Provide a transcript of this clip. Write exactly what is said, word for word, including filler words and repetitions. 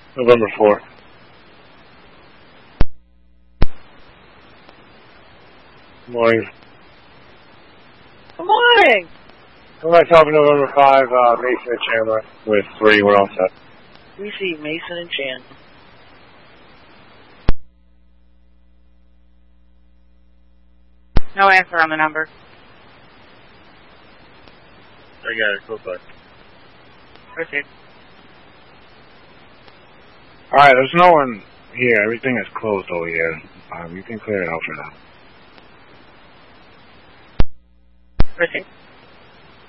November fourth. Good morning. Good morning. Who am I talking? November five, uh, Mason and Chandler with three. We're all set. We see Mason and Chandler. No answer on the number. I got it. Cool, bud. Proceed. Alright, there's no one here. Everything is closed over here. Um, you can clear it out for now. Proceed.